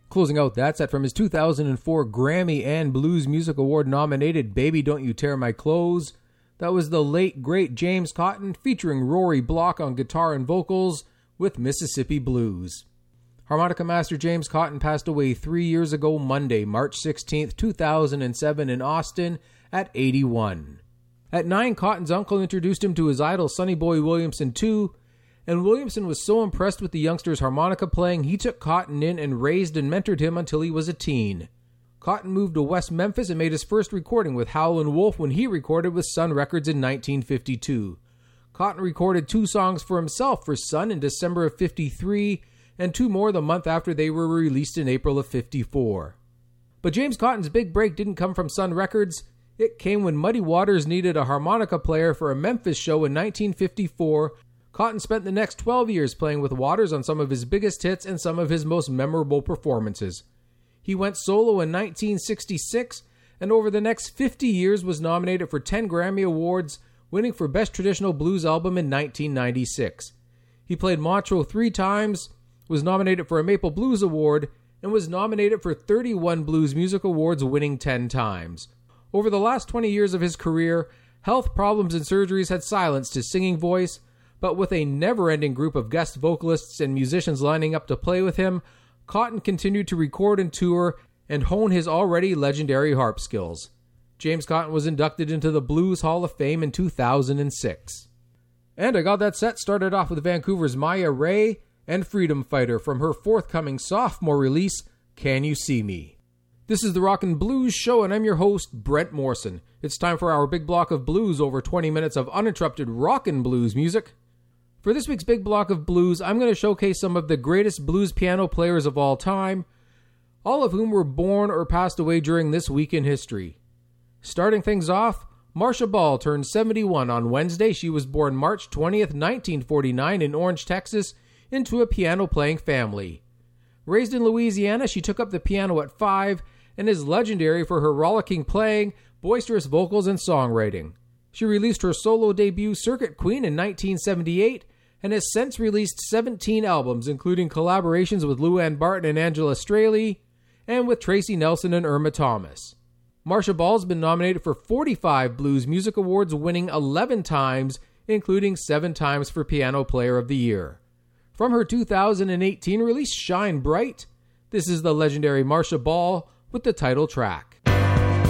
Closing out that set from his 2004 Grammy and Blues Music Award nominated Baby Don't You Tear My Clothes, that was the late great James Cotton featuring Rory Block on guitar and vocals with Mississippi Blues. Harmonica master James Cotton passed away 3 years ago Monday, March 16, 2007 in Austin at 81. At 9, Cotton's uncle introduced him to his idol Sonny Boy Williamson II, and Williamson was so impressed with the youngster's harmonica playing, he took Cotton in and raised and mentored him until he was a teen. Cotton moved to West Memphis and made his first recording with Howlin' Wolf when he recorded with Sun Records in 1952. Cotton recorded 2 songs for himself for Sun in December of 53, and 2 more the month after they were released in April of 54. But James Cotton's big break didn't come from Sun Records. It came when Muddy Waters needed a harmonica player for a Memphis show in 1954. Cotton spent the next 12 years playing with Waters on some of his biggest hits and some of his most memorable performances. He went solo in 1966, and over the next 50 years was nominated for 10 Grammy Awards, winning for Best Traditional Blues Album in 1996. He played Montreux 3 times, was nominated for a Maple Blues Award, and was nominated for 31 Blues Music Awards, winning 10 times. Over the last 20 years of his career, health problems and surgeries had silenced his singing voice, but with a never-ending group of guest vocalists and musicians lining up to play with him, Cotton continued to record and tour and hone his already legendary harp skills. James Cotton was inducted into the Blues Hall of Fame in 2006. And I got that set started off with Vancouver's Maya Ray and Freedom Fighter from her forthcoming sophomore release, Can You See Me? This is the Rockin' Blues Show, and I'm your host, Brent Morrison. It's time for our big block of blues, over 20 minutes of uninterrupted rockin' blues music. For this week's big block of blues, I'm going to showcase some of the greatest blues piano players of all time, all of whom were born or passed away during this week in history. Starting things off, Marcia Ball turned 71 on Wednesday. She was born March 20th, 1949 in Orange, Texas, into a piano-playing family. Raised in Louisiana, she took up the piano at 5 and is legendary for her rollicking playing, boisterous vocals, and songwriting. She released her solo debut, Circuit Queen, in 1978, and has since released 17 albums, including collaborations with Luann Barton and Angela Straley, and with Tracy Nelson and Irma Thomas. Marcia Ball's been nominated for 45 Blues Music Awards, winning 11 times, including 7 times for Piano Player of the Year. From her 2018 release, Shine Bright, this is the legendary Marcia Ball with the title track.